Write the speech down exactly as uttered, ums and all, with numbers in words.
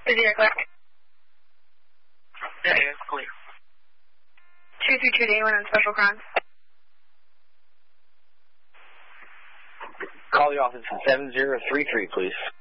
Is it clear? Yeah, it's clear. two three two to anyone on special crimes. Call the office at seven zero three three, please.